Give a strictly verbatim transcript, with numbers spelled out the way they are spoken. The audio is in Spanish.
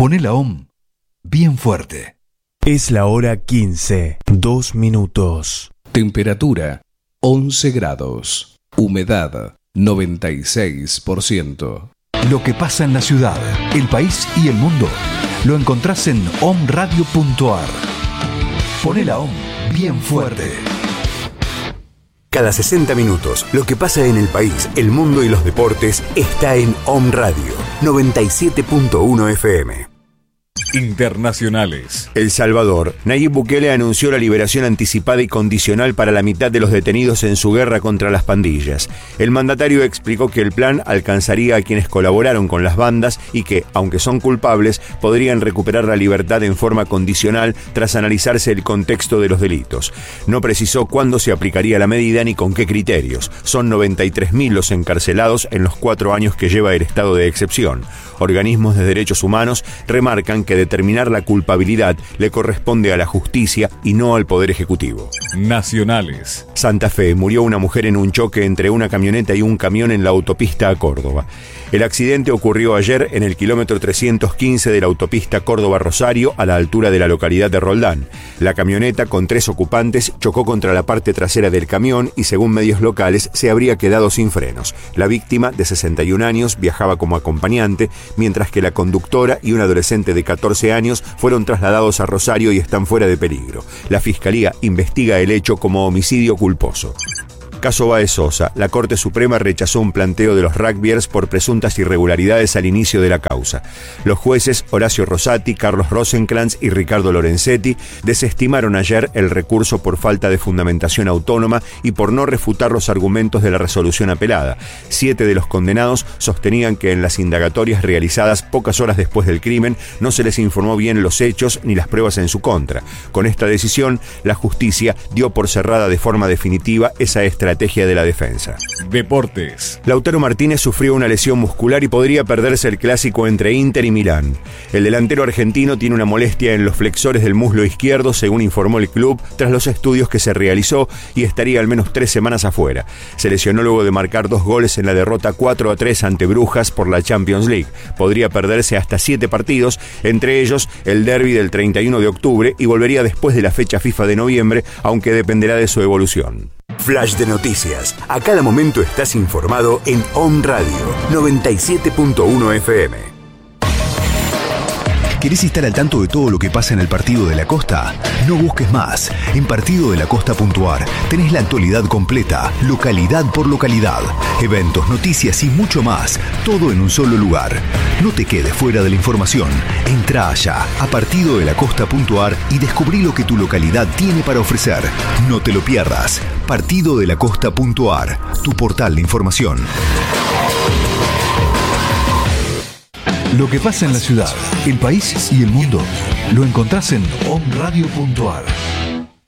Poné la O M bien fuerte. Es la hora quince, dos minutos. Temperatura once grados. Humedad noventa y seis por ciento. Lo que pasa en la ciudad, el país y el mundo lo encontrás en omradio punto ar. Poné la O M bien fuerte. Cada sesenta minutos, lo que pasa en el país, el mundo y los deportes está en O M Radio noventa y siete punto uno F M. Internacionales. El Salvador. Nayib Bukele anunció la liberación anticipada y condicional para la mitad de los detenidos en su guerra contra las pandillas. El mandatario explicó que el plan alcanzaría a quienes colaboraron con las bandas y que, aunque son culpables, podrían recuperar la libertad en forma condicional tras analizarse el contexto de los delitos. No precisó cuándo se aplicaría la medida ni con qué criterios. Son noventa y tres mil los encarcelados en los cuatro años que lleva el estado de excepción. Organismos de derechos humanos remarcan que determinar la culpabilidad le corresponde a la justicia y no al Poder Ejecutivo. Nacionales. Santa Fe. Murió una mujer en un choque entre una camioneta y un camión en la autopista a Córdoba. El accidente ocurrió ayer en el kilómetro trescientos quince de la autopista Córdoba-Rosario, a la altura de la localidad de Roldán. La camioneta, con tres ocupantes, chocó contra la parte trasera del camión y, según medios locales, se habría quedado sin frenos. La víctima, de sesenta y un años, viajaba como acompañante, mientras que la conductora y un adolescente de catorce años fueron trasladados a Rosario y están fuera de peligro. La Fiscalía investiga el hecho como homicidio culposo. Caso Báez Sosa. La Corte Suprema rechazó un planteo de los rugbyers por presuntas irregularidades al inicio de la causa. Los jueces Horacio Rosati, Carlos Rosenkrantz y Ricardo Lorenzetti desestimaron ayer el recurso por falta de fundamentación autónoma y por no refutar los argumentos de la resolución apelada. Siete de los condenados sostenían que en las indagatorias realizadas pocas horas después del crimen no se les informó bien los hechos ni las pruebas en su contra. Con esta decisión, la justicia dio por cerrada de forma definitiva esa estrategia de la defensa. Deportes. Lautaro Martínez sufrió una lesión muscular y podría perderse el clásico entre Inter y Milán. El delantero argentino tiene una molestia en los flexores del muslo izquierdo, según informó el club, tras los estudios que se realizó, y estaría al menos tres semanas afuera. Se lesionó luego de marcar dos goles en la derrota cuatro a tres ante Brujas por la Champions League. Podría perderse hasta siete partidos, entre ellos el derbi del treinta y uno de octubre, y volvería después de la fecha FIFA de noviembre, aunque dependerá de su evolución. Flash de noticias. A cada momento estás informado en O M Radio noventa y siete punto uno F M. ¿Querés estar al tanto de todo lo que pasa en el Partido de la Costa? No busques más. En partido de la costa punto ar tenés la actualidad completa, localidad por localidad, eventos, noticias y mucho más, todo en un solo lugar. No te quedes fuera de la información. Entrá allá a partido de la costa punto ar y descubrí lo que tu localidad tiene para ofrecer. No te lo pierdas. partido de la costa punto ar, tu portal de información. Lo que pasa en la ciudad, el país y el mundo lo encontrás en omradio punto ar.